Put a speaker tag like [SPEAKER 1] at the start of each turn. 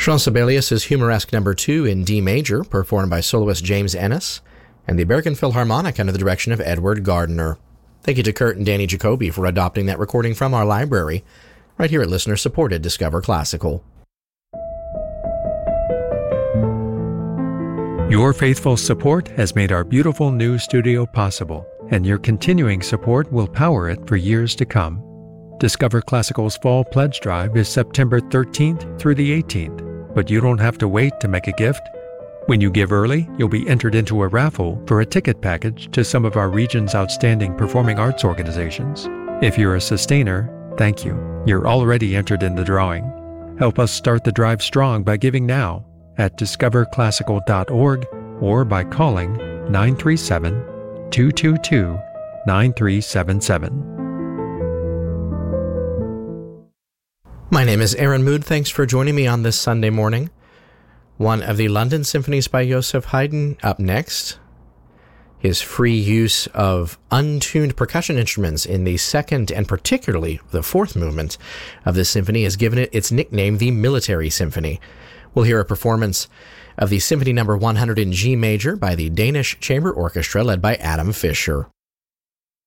[SPEAKER 1] Jean Sibelius' Humoresque No. 2 in D major, performed by soloist James Ennis, and the Bergen Philharmonic under the direction of Edward Gardner. Thank you to Kurt and Danny Jacoby for adopting that recording from our library, right here at listener-supported Discover Classical.
[SPEAKER 2] Your faithful support has made our beautiful new studio possible, and your continuing support will power it for years to come. Discover Classical's Fall Pledge Drive is September 13th through the 18th, but you don't have to wait to make a gift. When you give early, you'll be entered into a raffle for a ticket package to some of our region's outstanding performing arts organizations. If you're a sustainer, thank you. You're already entered in the drawing. Help us start the drive strong by giving now at discoverclassical.org or by calling 937-222-9377.
[SPEAKER 1] My name is Aaron Mood. Thanks for joining me on this Sunday morning. One of the London symphonies by Joseph Haydn up next. His free use of untuned percussion instruments in the second and particularly the fourth movement of this symphony has given it its nickname, the Military Symphony. We'll hear a performance of the Symphony No. 100 in G major by the Danish Chamber Orchestra led by Adam Fischer.